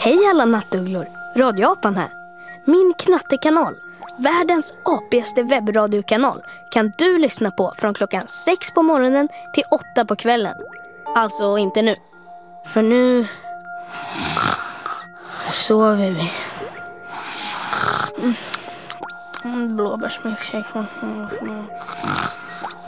Hej alla nattugglor, radioapan här. Min knattekanal, världens apigaste webbradiokanal, kan du lyssna på från klockan 6 på morgonen till 8 på kvällen. Alltså inte nu, för nu sover vi. Blåbärsmilkshake.